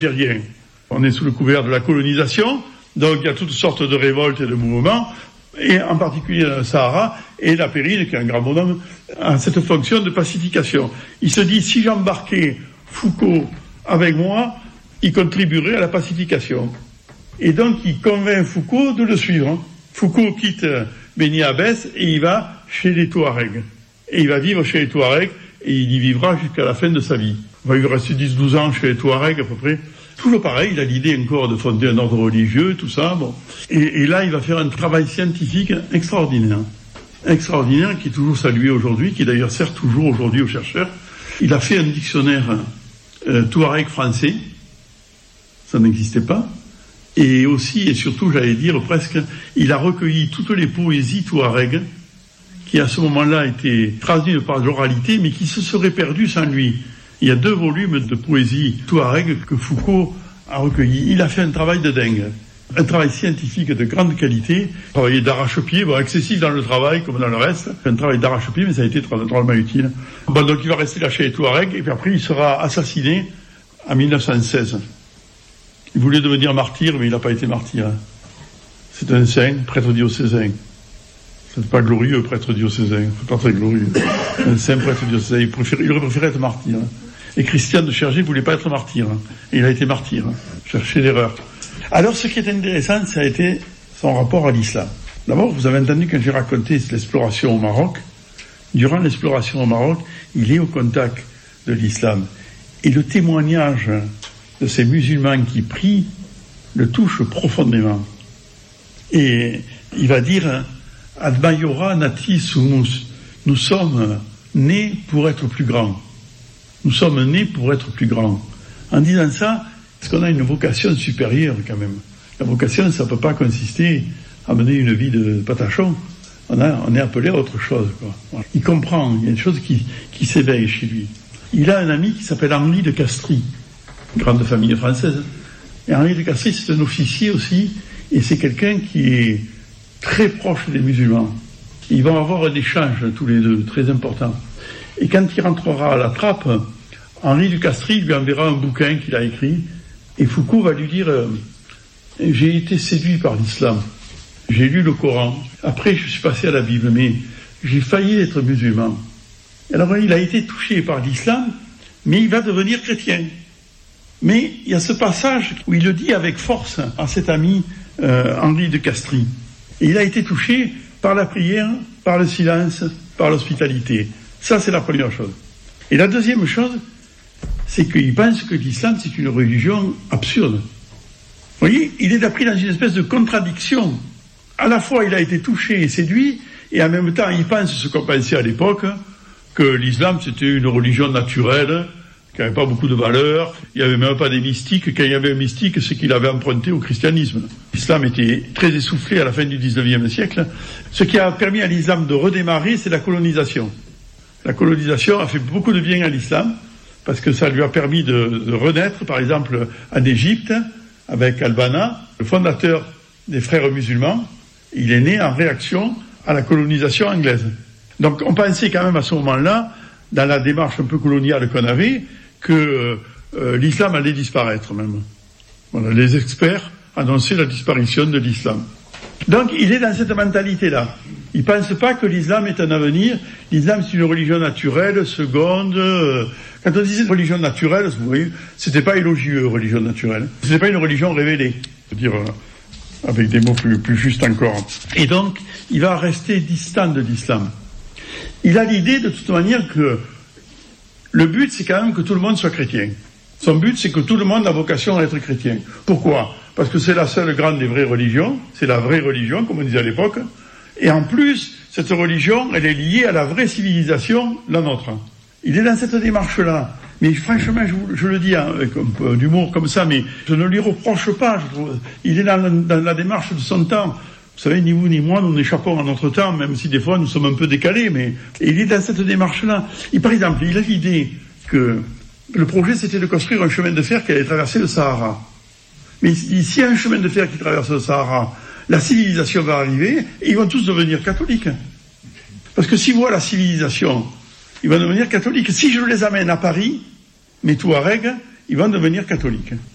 Rien. On est sous le couvert de la colonisation, donc il y a toutes sortes de révoltes et de mouvements, et en particulier dans le Sahara, et la Périne, qui est un grand bonhomme, a cette fonction de pacification. Il se dit, si j'embarquais Foucault avec moi, il contribuerait à la pacification. Et donc il convainc Foucault de le suivre. Foucault quitte Beni Abbès et il va chez les Touaregs. Et il va vivre chez les Touaregs, et il y vivra jusqu'à la fin de sa vie. Il va rester 10-12 ans chez les Touaregs à peu près. Toujours pareil, il a l'idée encore de fonder un ordre religieux, tout ça, bon. Et là, il va faire un travail scientifique extraordinaire. Extraordinaire, qui est toujours salué aujourd'hui, qui d'ailleurs sert toujours aujourd'hui aux chercheurs. Il a fait un dictionnaire touareg français. Ça n'existait pas. Et aussi, et surtout, j'allais dire presque, il a recueilli toutes les poésies touareg qui à ce moment-là étaient traduites par l'oralité, mais qui se seraient perdues sans lui. Il y a 2 volumes de poésie touareg que Foucault a recueillis. Il a fait un travail de dingue, un travail scientifique de grande qualité, un travail d'arrache-pied, bon, excessif dans le travail comme dans le reste, un travail d'arrache-pied, mais ça a été drôlement utile. Bon, donc il va rester là chez les Touaregs, et puis après il sera assassiné en 1916. Il voulait devenir martyr, mais il n'a pas été martyr. C'est un saint, prêtre diocésain. C'est pas glorieux, prêtre diocésain. C'est pas très glorieux. Un saint prêtre diocésain. Il aurait préféré être martyr. Et Christian de Chergé voulait pas être martyr. Et il a été martyr. Cherchez l'erreur. Alors, ce qui est intéressant, ça a été son rapport à l'islam. D'abord, vous avez entendu quand j'ai raconté l'exploration au Maroc. Durant l'exploration au Maroc, il est au contact de l'islam. Et le témoignage de ces musulmans qui prient le touche profondément. Et il va dire... Admayora nati sumus. Nous sommes nés pour être plus grands. Nous sommes nés pour être plus grands. En disant ça, parce qu'on a une vocation supérieure quand même. La vocation, ça ne peut pas consister à mener une vie de patachon. On est appelé à autre chose, quoi. Voilà. Il comprend, il y a une chose qui s'éveille chez lui. Il a un ami qui s'appelle Henri de Castries, grande famille française. Et Henri de Castries, c'est un officier aussi, et c'est quelqu'un qui est très proche des musulmans. Ils vont avoir un échange tous les deux, très important. Et quand il rentrera à la trappe, Henri de Castries lui enverra un bouquin qu'il a écrit, et Foucault va lui dire « J'ai été séduit par l'islam, j'ai lu le Coran, après je suis passé à la Bible, mais j'ai failli être musulman. » Alors il a été touché par l'islam, mais il va devenir chrétien. Mais il y a ce passage où il le dit avec force à cet ami Henri de Castries. Et il a été touché par la prière, par le silence, par l'hospitalité. Ça, c'est la première chose. Et la deuxième chose, c'est qu'il pense que l'islam, c'est une religion absurde. Vous voyez, il est appris dans une espèce de contradiction. À la fois, il a été touché et séduit, et en même temps, il pense ce qu'on pensait à l'époque, que l'islam, c'était une religion naturelle, qui n'avait pas beaucoup de valeur, il n'y avait même pas des mystiques. Quand il y avait un mystique, c'est qu'il avait emprunté au christianisme. L'islam était très essoufflé à la fin du 19e siècle. Ce qui a permis à l'islam de redémarrer, c'est la colonisation. La colonisation a fait beaucoup de bien à l'islam, parce que ça lui a permis de renaître, par exemple, en Égypte, avec Al-Banna, le fondateur des frères musulmans. Il est né en réaction à la colonisation anglaise. Donc on pensait quand même à ce moment-là, dans la démarche un peu coloniale qu'on avait, que l'islam allait disparaître même. Voilà, les experts annonçaient la disparition de l'islam. Donc il est dans cette mentalité-là. Il ne pense pas que l'islam est un avenir. L'islam, c'est une religion naturelle, seconde. Quand on disait religion naturelle, vous voyez, c'était pas élogieux, religion naturelle. C'était pas une religion révélée. C'est-à-dire, avec des mots plus justes encore. Et donc, il va rester distant de l'islam. Il a l'idée, de toute manière, que le but, c'est quand même que tout le monde soit chrétien. Son but, c'est que tout le monde a vocation à être chrétien. Pourquoi ? Parce que c'est la seule grande des vraies religions. C'est la vraie religion, comme on disait à l'époque. Et en plus, cette religion, elle est liée à la vraie civilisation, la nôtre. Il est dans cette démarche-là. Mais franchement, je le dis avec un peu d'humour comme ça, mais je ne lui reproche pas, je trouve. Il est dans la démarche de son temps. Vous savez, ni vous ni moi, nous échappons à notre temps, même si des fois nous sommes un peu décalés, mais il est dans cette démarche-là. Et par exemple, il a l'idée que le projet, c'était de construire un chemin de fer qui allait traverser le Sahara. Mais s'il y a un chemin de fer qui traverse le Sahara, la civilisation va arriver et ils vont tous devenir catholiques. Parce que s'ils voient la civilisation, ils vont devenir catholiques. Si je les amène à Paris, mes Touaregs, ils vont devenir catholiques.